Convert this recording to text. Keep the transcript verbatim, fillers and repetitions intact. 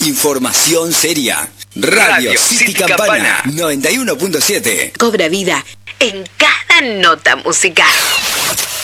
Información seria. Radio, Radio City, City Campana, Campana noventa y uno punto siete. Cobra vida en cada nota musical.